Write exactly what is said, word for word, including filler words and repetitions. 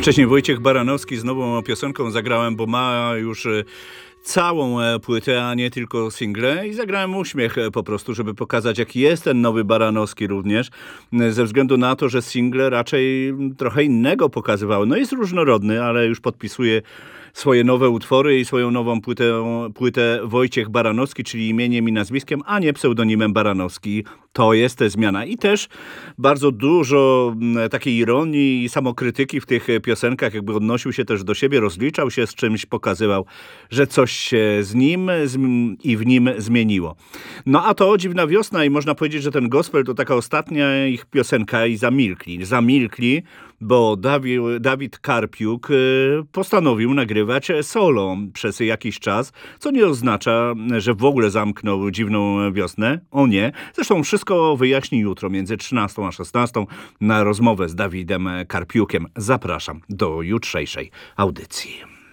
Wcześniej Wojciech Baranowski z nową piosenką zagrałem, bo ma już e, całą e, płytę, a nie tylko single, i zagrałem Uśmiech e, po prostu, żeby pokazać, jaki jest ten nowy Baranowski również, e, ze względu na to, że single raczej trochę innego pokazywały. No jest różnorodny, ale już podpisuje swoje nowe utwory i swoją nową płytę, płytę Wojciech Baranowski, czyli imieniem i nazwiskiem, a nie pseudonimem Baranowski. To jest zmiana. I też bardzo dużo mm, takiej ironii i samokrytyki w tych piosenkach, jakby odnosił się też do siebie, rozliczał się z czymś, pokazywał, że coś się z nim zm- i w nim zmieniło. No a to Dziwna Wiosna i można powiedzieć, że ten gospel to taka ostatnia ich piosenka i zamilkli. Zamilkli, bo Dawid, Dawid Karpiuk y, postanowił nagrywać solo przez jakiś czas, co nie oznacza, że w ogóle zamknął Dziwną Wiosnę. O nie. Zresztą wszystko wyjaśni jutro między trzynastą a szesnastą na rozmowę z Dawidem Karpiukiem. Zapraszam do jutrzejszej audycji.